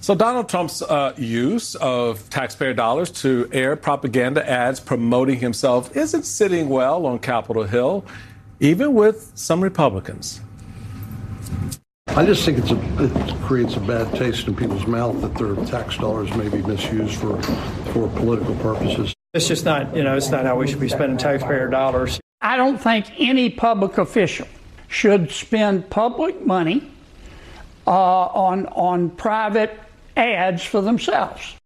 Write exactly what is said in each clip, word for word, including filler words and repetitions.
So Donald Trump's uh, use of taxpayer dollars to air propaganda ads promoting himself isn't sitting well on Capitol Hill, even with some Republicans. I just think it's a, it creates a bad taste in people's mouth that their tax dollars may be misused for, for political purposes. It's just not, you know, it's not how we should be spending taxpayer dollars. I don't think any public official should spend public money uh, on on private ads for themselves.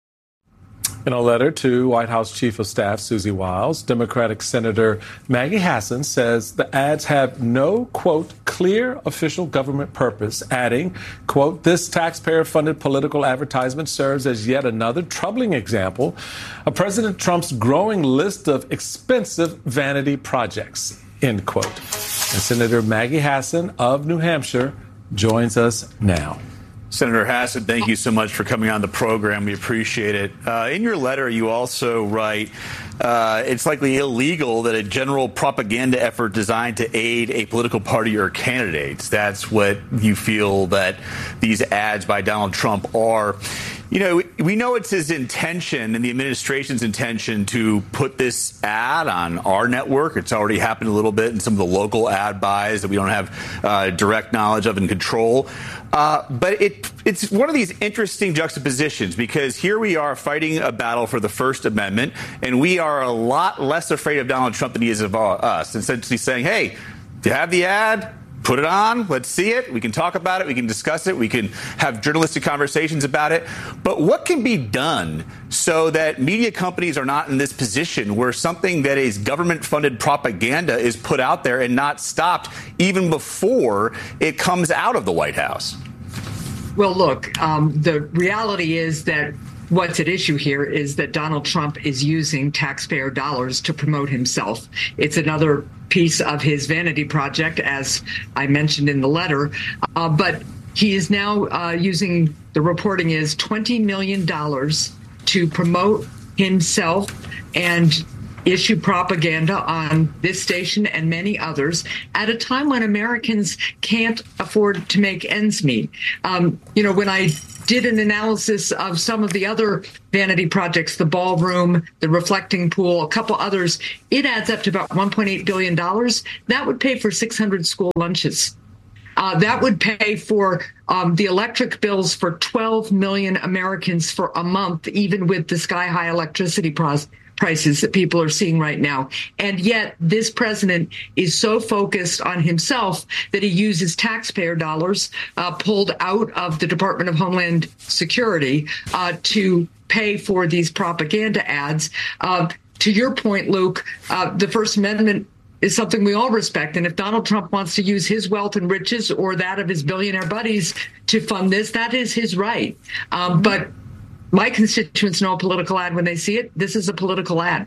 In a letter to White House Chief of Staff Susie Wiles, Democratic Senator Maggie Hassan says the ads have no, quote, clear official government purpose, adding, quote, this taxpayer-funded political advertisement serves as yet another troubling example of President Trump's growing list of expensive vanity projects, end quote. And Senator Maggie Hassan of New Hampshire joins us now. Senator Hassan, thank you so much for coming on the program. We appreciate it. Uh, in your letter, you also write, uh, it's likely illegal that a general propaganda effort designed to aid a political party or candidates. That's what you feel that these ads by Donald Trump are. You know, we know it's his intention and the administration's intention to put this ad on our network. It's already happened a little bit in some of the local ad buys that we don't have uh, direct knowledge of and control. Uh, but it it's one of these interesting juxtapositions, because here we are fighting a battle for the First Amendment, and we are a lot less afraid of Donald Trump than he is of us, essentially saying, hey, do you have the ad? Put it on. Let's see it. We can talk about it. We can discuss it. We can have journalistic conversations about it. But what can be done so that media companies are not in this position where something that is government-funded propaganda is put out there and not stopped even before it comes out of the White House? Well, look, um, the reality is that what's at issue here is that Donald Trump is using taxpayer dollars to promote himself. It's another piece of his vanity project, as I mentioned in the letter. Uh, but he is now uh, using, the reporting is twenty million dollars to promote himself and issue propaganda on this station and many others at a time when Americans can't afford to make ends meet. Um, you know, when I did an analysis of some of the other vanity projects, the Ballroom, the Reflecting Pool, a couple others, it adds up to about one point eight billion dollars. That would pay for six hundred school lunches. Uh, that would pay for um, the electric bills for twelve million Americans for a month, even with the sky-high electricity price. prices that people are seeing right now. And yet this president is so focused on himself that he uses taxpayer dollars uh, pulled out of the Department of Homeland Security uh, to pay for these propaganda ads. Uh, to your point, Luke, uh, the First Amendment is something we all respect. And if Donald Trump wants to use his wealth and riches or that of his billionaire buddies to fund this, that is his right. Um, but my constituents know a political ad when they see it. This is a political ad.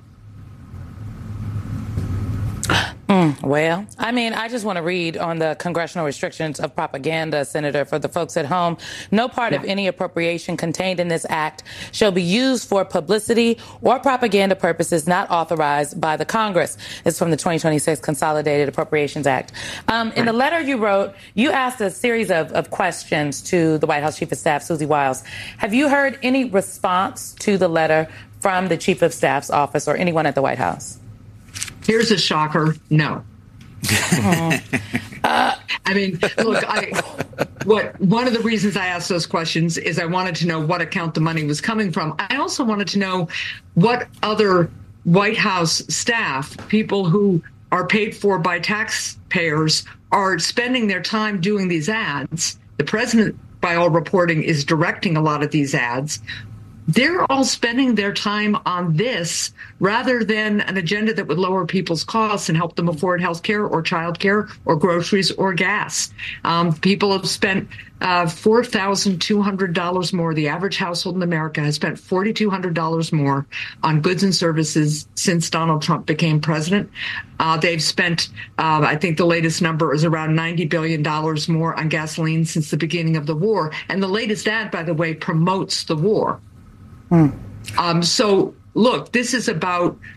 Mm, well, I mean, I just want to read on the congressional restrictions of propaganda, Senator, for the folks at home. No part yeah. of any appropriation contained in this act shall be used for publicity or propaganda purposes not authorized by the Congress. It's from the twenty twenty-six Consolidated Appropriations Act. Um, in the letter you wrote, you asked a series of, of questions to the White House Chief of Staff, Susie Wiles. Have you heard any response to the letter from the Chief of Staff's office or anyone at the White House? Here's a shocker. No. uh, I mean, look, I, what one of the reasons I asked those questions is I wanted to know what account the money was coming from. I also wanted to know what other White House staff, people who are paid for by taxpayers, are spending their time doing these ads. The president, by all reporting, is directing a lot of these ads. They're all spending their time on this rather than an agenda that would lower people's costs and help them afford health care or child care or groceries or gas. Um, people have spent uh, four thousand two hundred dollars more. The average household in America has spent four thousand two hundred dollars more on goods and services since Donald Trump became president. Uh, they've spent, uh, I think the latest number is around ninety billion dollars more on gasoline since the beginning of the war. And the latest ad, by the way, promotes the war. Hmm. Um, so, look, this is about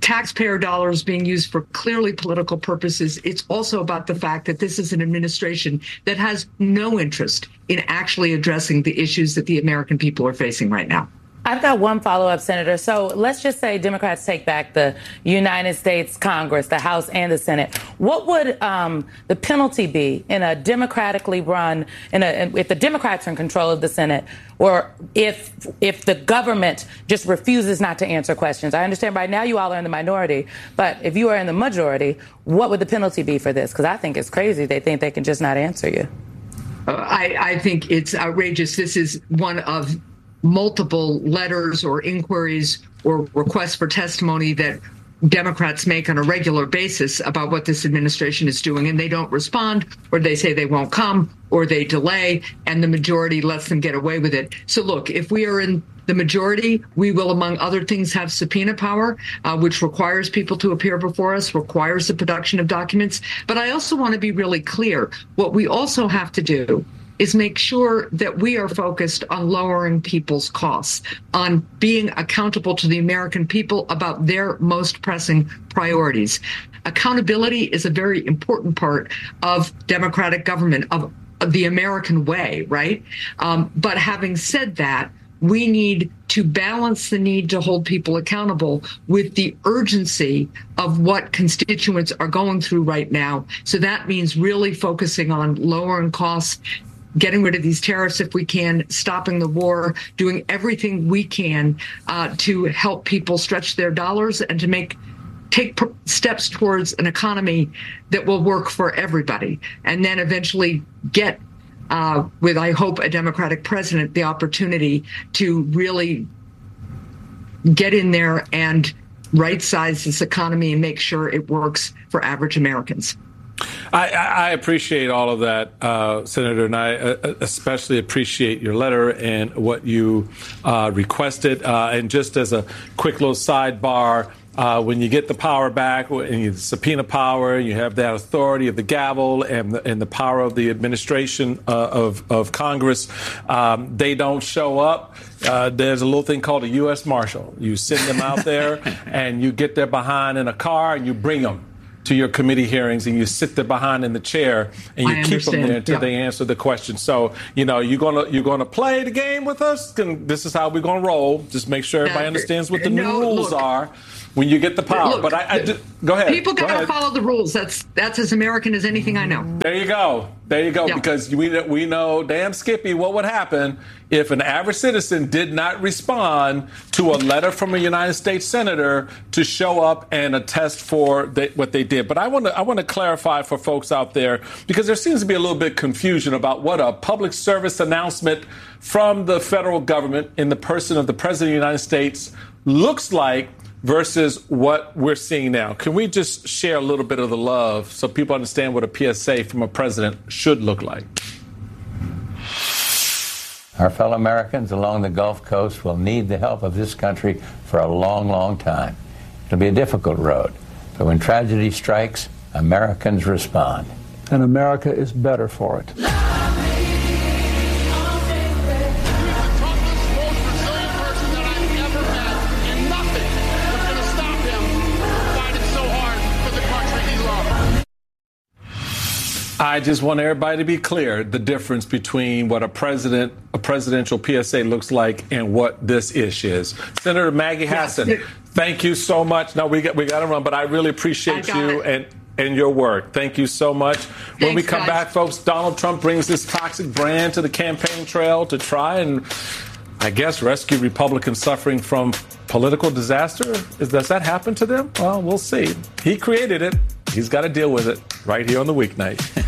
taxpayer dollars being used for clearly political purposes. It's also about the fact that this is an administration that has no interest in actually addressing the issues that the American people are facing right now. I've got one follow-up, Senator. So let's just say Democrats take back the United States Congress, the House and the Senate. What would um, the penalty be in a democratically run, in a, if the Democrats are in control of the Senate, or if if the government just refuses not to answer questions? I understand right now you all are in the minority, but if you are in the majority, what would the penalty be for this? Because I think it's crazy they think they can just not answer you. Uh, I, I think it's outrageous. This is one of multiple letters or inquiries or requests for testimony that Democrats make on a regular basis about what this administration is doing, and they don't respond, or they say they won't come, or they delay, and the majority lets them get away with it. So look, if we are in the majority, we will, among other things, have subpoena power, uh, which requires people to appear before us, requires the production of documents. But I also want to be really clear. What we also have to do is make sure that we are focused on lowering people's costs, on being accountable to the American people about their most pressing priorities. Accountability is a very important part of democratic government, of, of the American way, right? Um, but having said that, we need to balance the need to hold people accountable with the urgency of what constituents are going through right now. So that means really focusing on lowering costs, getting rid of these tariffs if we can, stopping the war, doing everything we can uh, to help people stretch their dollars and to make take pr- steps towards an economy that will work for everybody, and then eventually get, uh, with, I hope, a Democratic president, the opportunity to really get in there and right-size this economy and make sure it works for average Americans. I, I appreciate all of that, uh, Senator, and I uh, especially appreciate your letter and what you uh, requested. Uh, and just as a quick little sidebar, uh, when you get the power back and you subpoena power, you have that authority of the gavel and the, and the power of the administration uh, of, of Congress, um, they don't show up. Uh, there's a little thing called a U S Marshal. You send them out there and you get their behind in a car and you bring them to your committee hearings, and you sit there behind in the chair and you I keep them there until yeah. they answer the question. So, you know, you're gonna you're gonna play the game with us. This is how we're gonna roll. Just make sure everybody understands what the no, new rules look, are when you get the power. Look, but I, I do, go ahead. People got to follow the rules. That's that's as American as anything I know. There you go. There you go. Yeah. Because we we know, damn Skippy, what would happen if an average citizen did not respond to a letter from a United States senator to show up and attest for they, what they did. But I want to I want to clarify for folks out there, because there seems to be a little bit of confusion about what a public service announcement from the federal government in the person of the President of the United States looks like versus what we're seeing now. Can we just share a little bit of the love so people understand what a P S A from a president should look like? Our fellow Americans along the Gulf Coast will need the help of this country for a long, long time. It'll be a difficult road, but when tragedy strikes, Americans respond. And America is better for it. I just want everybody to be clear the difference between what a president, a presidential P S A looks like and what this ish is. Senator Maggie Hassan, yes. Thank you so much. No, we got we got to run, but I really appreciate I you it. and and your work. Thank you so much. Thanks, when we come guys. back, folks, Donald Trump brings this toxic brand to the campaign trail to try and, I guess, rescue Republicans suffering from political disaster. Does that happen to them? Well, we'll see. He created it. He's got to deal with it right here on the weeknight.